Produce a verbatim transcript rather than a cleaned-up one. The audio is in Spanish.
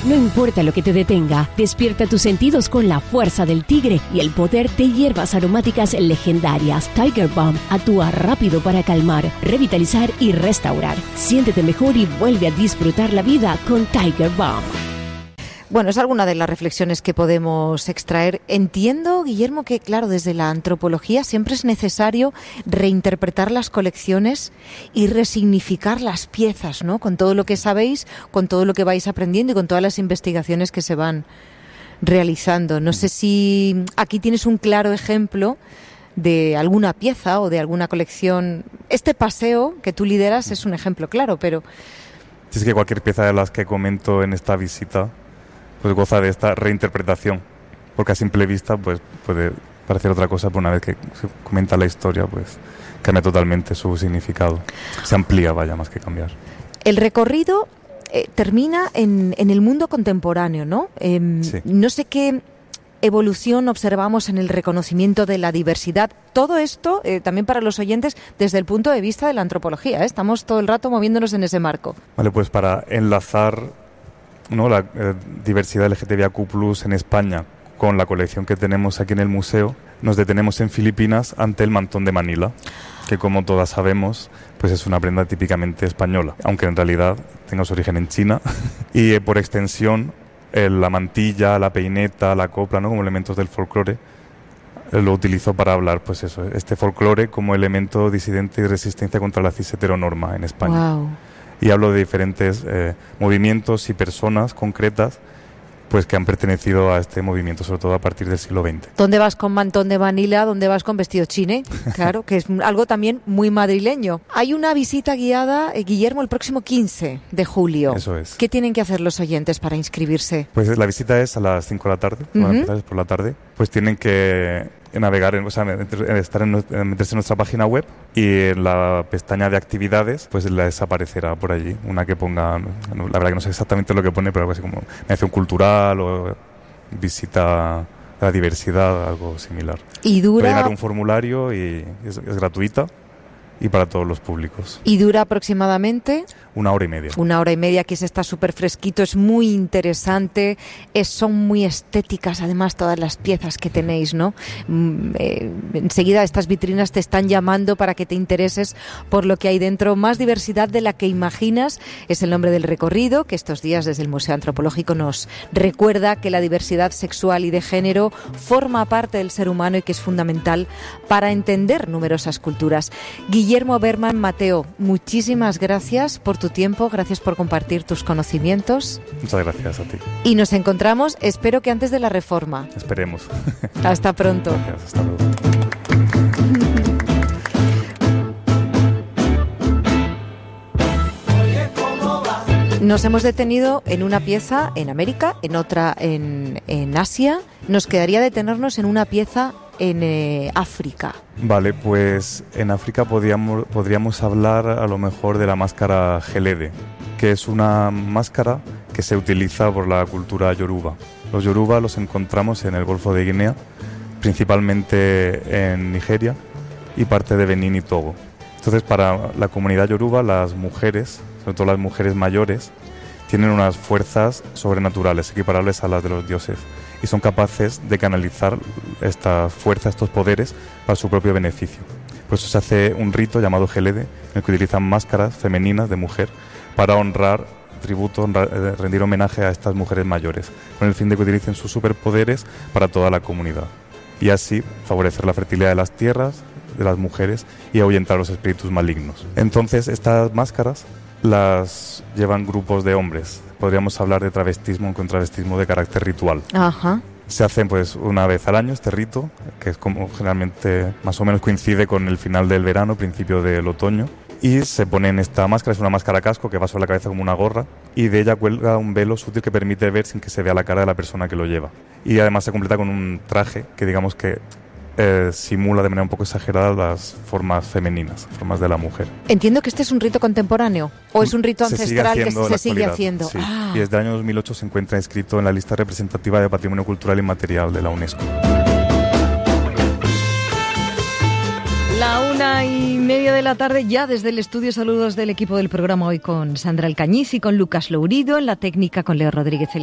No importa lo que te detenga, despierta tus sentidos con la fuerza del tigre y el poder de hierbas aromáticas legendarias. Tiger Balm actúa rápido para calmar, revitalizar y restaurar. Siéntete mejor y vuelve a disfrutar la vida con Tiger Balm. Bueno, es alguna de las reflexiones que podemos extraer. Entiendo, Guillermo, que claro, desde la antropología siempre es necesario reinterpretar las colecciones y resignificar las piezas, ¿no? Con todo lo que sabéis, con todo lo que vais aprendiendo y con todas las investigaciones que se van realizando. No sé si aquí tienes un claro ejemplo de alguna pieza o de alguna colección. Este paseo que tú lideras es un ejemplo claro, pero... Sí, es que cualquier pieza de las que comento en esta visita pues goza de esta reinterpretación, porque a simple vista pues puede parecer otra cosa, pero una vez que se comenta la historia pues cambia totalmente su significado, se amplía, vaya, más que cambiar. El recorrido eh, termina en, en el mundo contemporáneo, ¿no? Eh, sí. No sé qué evolución observamos en el reconocimiento de la diversidad. Todo esto, eh, también para los oyentes, desde el punto de vista de la antropología, ¿eh? Estamos todo el rato moviéndonos en ese marco. Vale, pues para enlazar, ¿no?, la eh, diversidad L G T B I Q plus en España con la colección que tenemos aquí en el museo, nos detenemos en Filipinas ante el mantón de Manila, que como todas sabemos pues es una prenda típicamente española, aunque en realidad tenga su origen en China y eh, por extensión eh, la mantilla, la peineta, la copla, ¿no?, como elementos del folclore, eh, lo utilizo para hablar pues eso, este folclore como elemento disidente y resistencia contra la cis heteronorma en España. Wow. Y hablo de diferentes eh, movimientos y personas concretas pues que han pertenecido a este movimiento, sobre todo a partir del siglo veinte. ¿Dónde vas con mantón de Manila? ¿Dónde vas con vestido chine? Claro, que es algo también muy madrileño. Hay una visita guiada, eh, Guillermo, el próximo quince de julio. Eso es. ¿Qué tienen que hacer los oyentes para inscribirse? Pues la visita es a las cinco de la tarde, Uh-huh. van a empezar por la tarde. Pues tienen que navegar, en, o sea, estar en, meterse en nuestra página web y en la pestaña de actividades pues les aparecerá por allí una que ponga, la verdad que no sé exactamente lo que pone, pero algo así como mediación cultural o visita a la diversidad, algo similar. Y dura... Llenar un formulario y es, es gratuita y para todos los públicos. ¿Y dura aproximadamente? Una hora y media. Una hora y media, que se está súper fresquito, es muy interesante, es, son muy estéticas además todas las piezas que tenéis, ¿no? Mm, eh, enseguida estas vitrinas te están llamando para que te intereses por lo que hay dentro. Más diversidad de la que imaginas es el nombre del recorrido, que estos días desde el Museo Antropológico nos recuerda que la diversidad sexual y de género forma parte del ser humano y que es fundamental para entender numerosas culturas. Guillermo Berman Mateo, muchísimas gracias por tu tiempo, gracias por compartir tus conocimientos. Muchas gracias a ti. Y nos encontramos, espero que antes de la reforma. Esperemos. Hasta pronto. Gracias, hasta luego. Nos hemos detenido en una pieza en América, en otra en, en Asia. Nos quedaría detenernos en una pieza en eh, África. Vale, pues en África podríamos, podríamos hablar a lo mejor de la máscara gelede, que es una máscara que se utiliza por la cultura yoruba. Los yoruba los encontramos en el Golfo de Guinea, principalmente en Nigeria y parte de Benín y Togo. Entonces, para la comunidad yoruba, las mujeres, sobre todo las mujeres mayores, tienen unas fuerzas sobrenaturales, equiparables a las de los dioses, y son capaces de canalizar esta fuerza, estos poderes, para su propio beneficio. Por eso se hace un rito llamado gelede, en el que utilizan máscaras femeninas de mujer para honrar, tributo, honrar, eh, rendir homenaje a estas mujeres mayores, con el fin de que utilicen sus superpoderes para toda la comunidad, y así favorecer la fertilidad de las tierras, de las mujeres, y ahuyentar los espíritus malignos. Entonces, estas máscaras las llevan grupos de hombres. Podríamos hablar de travestismo, aunque un travestismo de carácter ritual. Ajá. Se hacen pues una vez al año este rito, que es como generalmente más o menos coincide con el final del verano, principio del otoño, y se ponen esta máscara, es una máscara casco que va sobre la cabeza como una gorra, y de ella cuelga un velo sutil que permite ver sin que se vea la cara de la persona que lo lleva. Y además se completa con un traje que digamos que Eh, simula de manera un poco exagerada las formas femeninas, formas de la mujer. Entiendo que este es un rito contemporáneo o es un rito se ancestral que se sigue actualidad. haciendo. Sí. Ah. Y desde el año dos mil ocho se encuentra inscrito en la lista representativa de Patrimonio Cultural Inmaterial de la UNESCO. La una y media de la tarde, ya desde el estudio. Saludos del equipo del programa hoy con Sandra Alcañiz y con Lucas Lourido, en la técnica con Leo Rodríguez.